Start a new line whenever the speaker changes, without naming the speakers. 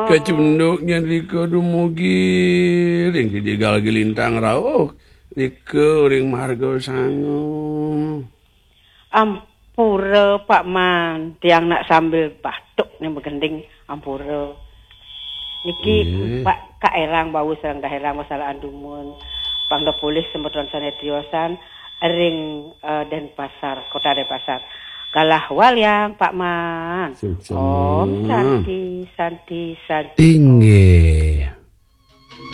Kacunduknya rika dumugi ring digal gelintang rawuh rika ring marga sangu.
Ampura Pak Man, tiang nak sambil batuk nih begending ampura. Niki Pak Kak Erang bau serang dah Erang masalah andumun. Pangda polis sembetuan sanetiosan ring Denpasar, kota Denpasar. Galah walyang Pak Man. Om Santi.
Tinggi.